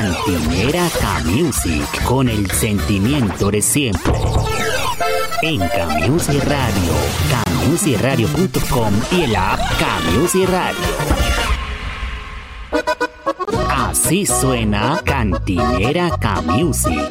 Cantinera K-Music, con el sentimiento de siempre. En K-Music Radio, kmusicradio.com y el app K-Music Radio. Así suena Cantinera K-Music.